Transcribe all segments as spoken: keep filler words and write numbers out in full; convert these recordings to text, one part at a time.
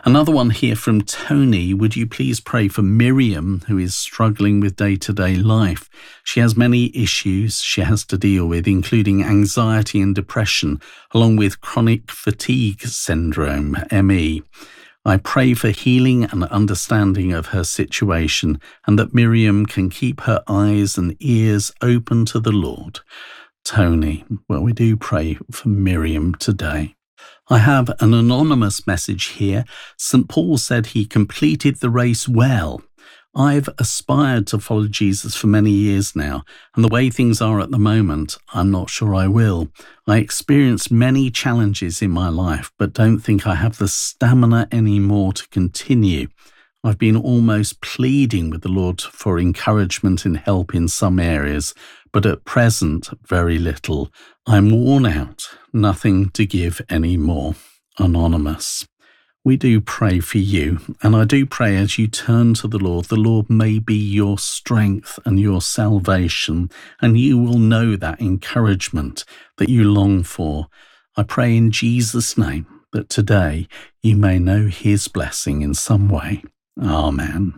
Another one here from Tony. Would you please pray for Miriam, who is struggling with day-to-day life? She has many issues she has to deal with, including anxiety and depression, along with chronic fatigue syndrome, M E. I pray for healing and understanding of her situation, and that Miriam can keep her eyes and ears open to the Lord. Tony, well, we do pray for Miriam today. I have an anonymous message here. Saint Paul said he completed the race well. I've aspired to follow Jesus for many years now, and the way things are at the moment, I'm not sure I will. I experienced many challenges in my life, but don't think I have the stamina anymore to continue. I've been almost pleading with the Lord for encouragement and help in some areas, but at present, very little. I'm worn out, nothing to give anymore. Anonymous. We do pray for you, and I do pray as you turn to the Lord, the Lord may be your strength and your salvation, and you will know that encouragement that you long for. I pray in Jesus' name that today you may know his blessing in some way. Amen.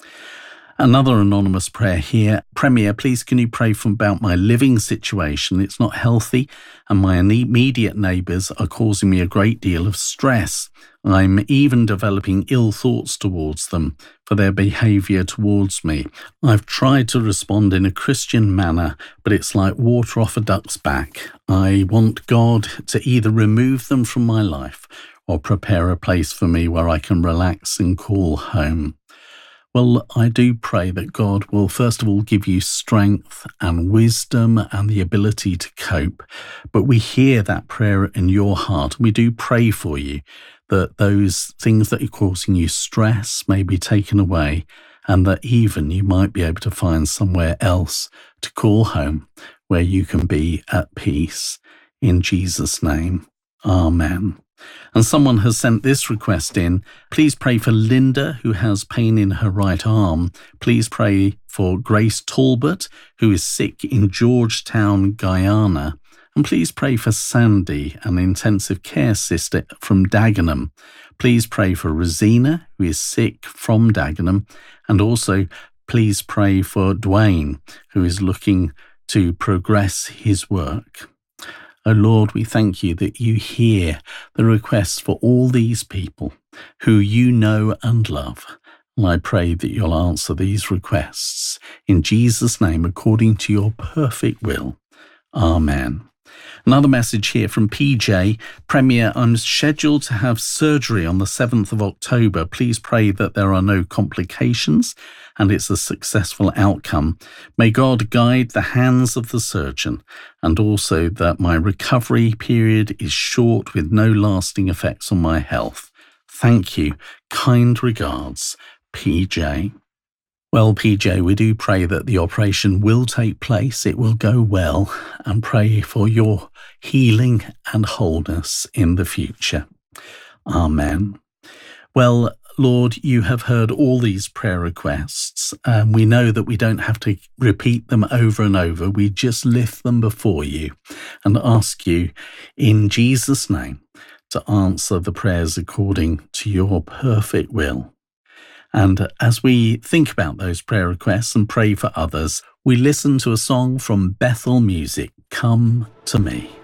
Another anonymous prayer here. Premier, please can you pray for about my living situation? It's not healthy, and my immediate neighbours are causing me a great deal of stress. I'm even developing ill thoughts towards them for their behaviour towards me. I've tried to respond in a Christian manner, but it's like water off a duck's back. I want God to either remove them from my life or prepare a place for me where I can relax and call home. Well, I do pray that God will first of all give you strength and wisdom and the ability to cope. But we hear that prayer in your heart. We do pray for you that those things that are causing you stress may be taken away, and that even you might be able to find somewhere else to call home where you can be at peace. In Jesus' name, amen. And someone has sent this request in. Please pray for Linda, who has pain in her right arm. Please pray for Grace Talbot, who is sick in Georgetown, Guyana. And please pray for Sandy, an intensive care sister from Dagenham. Please pray for Rosina, who is sick from Dagenham. And also, please pray for Dwayne, who is looking to progress his work. O Lord, we thank you that you hear the requests for all these people who you know and love. And I pray that you'll answer these requests in Jesus' name according to your perfect will. Amen. Another message here from P J. Premier, I'm scheduled to have surgery on the seventh of October. Please pray that there are no complications and it's a successful outcome. May God guide the hands of the surgeon, and also that my recovery period is short with no lasting effects on my health. Thank you. Kind regards, P J. Well, P J, we do pray that the operation will take place, it will go well, and pray for your healing and wholeness in the future. Amen. Well, Lord, you have heard all these prayer requests, and we know that we don't have to repeat them over and over. We just lift them before you and ask you in Jesus' name to answer the prayers according to your perfect will. And as we think about those prayer requests and pray for others, we listen to a song from Bethel Music, Come to Me.